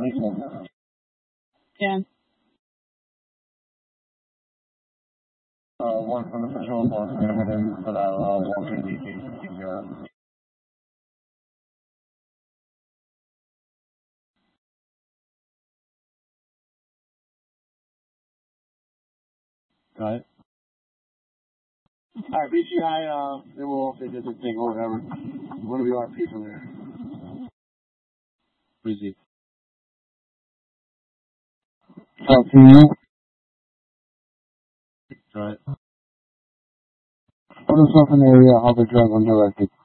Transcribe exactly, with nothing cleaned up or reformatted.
Yeah. Uh, one from the patrol boss, and I'm going to put out uh, one K D P. Got it. Alright, B C I, uh, they will, if they did their thing or whatever. What do we R P from there? Breezy. Oh, can you? Got it. Put us off in the area of the drug undirected.